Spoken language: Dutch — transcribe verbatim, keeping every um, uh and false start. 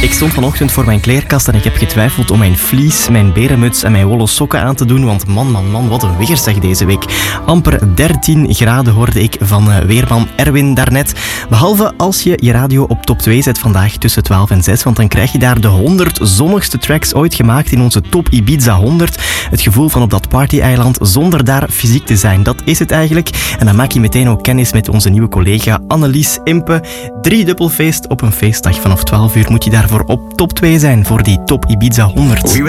Ik stond vanochtend voor mijn kleerkast en ik heb getwijfeld om mijn vlies, mijn berenmuts en mijn wollen sokken aan te doen, want man, man, man, wat een weerzeg deze week. Amper dertien graden hoorde ik van weerman Erwin daarnet. Behalve als je je radio op top twee zet vandaag tussen twaalf en zes, want dan krijg je daar de honderd zonnigste tracks ooit gemaakt in onze Top Ibiza honderd. Het gevoel van op dat party-eiland zonder daar fysiek te zijn, dat is het eigenlijk. En dan maak je meteen ook kennis met onze nieuwe collega Annelies Impe. Driedubbelfeest op een feestdag vanaf twaalf uur moet je daarvoor op top twee zijn voor die Top Ibiza honderd.